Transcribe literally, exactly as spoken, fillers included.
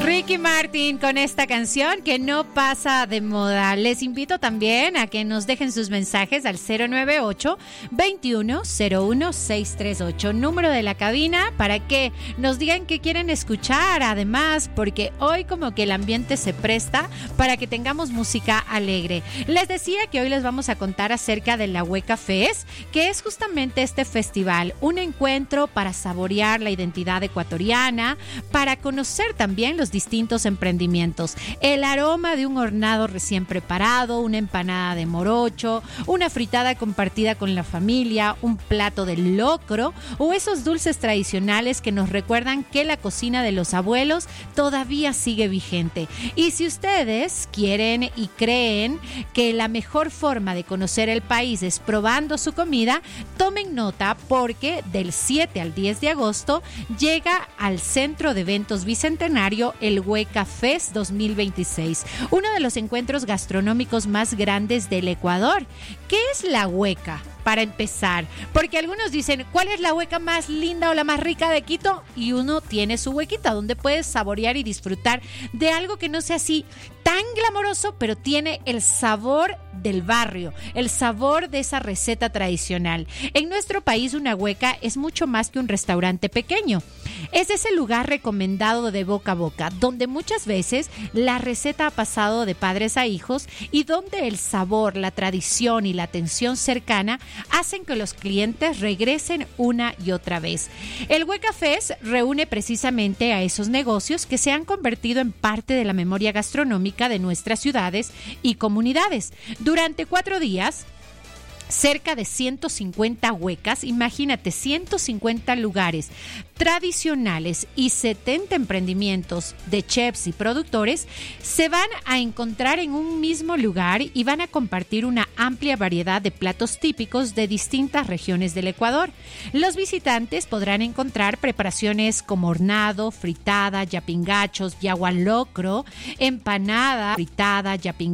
Ricky Martin con esta canción que no pasa de moda. Les invito también a que nos dejen sus mensajes al cero nueve ocho, veintiuno, cero uno, seiscientos treinta y ocho, número de la cabina, para que nos digan qué quieren escuchar. Además, porque hoy como que el ambiente se presta para que tengamos música alegre. Les decía que hoy les vamos a contar acerca de la Hueca Fest, que es justamente este festival, un encuentro para saborear la identidad ecuatoriana, para conocer también los distintos emprendimientos, el aroma de un hornado recién preparado, una empanada de morocho, una fritada compartida con la familia, un plato de locro o esos dulces tradicionales que nos recuerdan que la cocina de los abuelos todavía sigue vigente. Y si ustedes quieren y creen que la mejor forma de conocer el país es probando su comida, tomen nota porque del siete al diez de agosto llega al Centro de Eventos Bicentenario el Hueca Fest dos mil veintiséis, uno de los encuentros gastronómicos más grandes del Ecuador. ¿Qué es la hueca? Para empezar, porque algunos dicen, ¿cuál es la hueca más linda o la más rica de Quito? Y uno tiene su huequita donde puedes saborear y disfrutar de algo que no sea así tan glamoroso, pero tiene el sabor del barrio, el sabor de esa receta tradicional. En nuestro país una hueca es mucho más que un restaurante pequeño. Es ese lugar recomendado de boca a boca, donde muchas veces la receta ha pasado de padres a hijos y donde el sabor, la tradición y la atención cercana hacen que los clientes regresen una y otra vez. El Hueca Fest reúne precisamente a esos negocios que se han convertido en parte de la memoria gastronómica de nuestras ciudades y comunidades. Durante cuatro días, cerca de ciento cincuenta huecas, imagínate, ciento cincuenta lugares tradicionales y setenta emprendimientos de chefs y productores se van a encontrar en un mismo lugar y van a compartir una amplia variedad de platos típicos de distintas regiones del Ecuador. Los visitantes podrán encontrar preparaciones como hornado, fritada, yapingachos, yagualocro, empanada, fritada, yapingachos,